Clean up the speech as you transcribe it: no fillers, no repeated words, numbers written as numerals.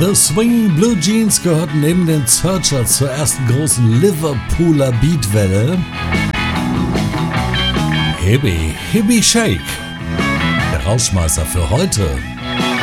The Swinging Blue Jeans gehörten neben den Searchers zur ersten großen Liverpooler Beatwelle. Hippie Shake, der Rausschmeißer für heute.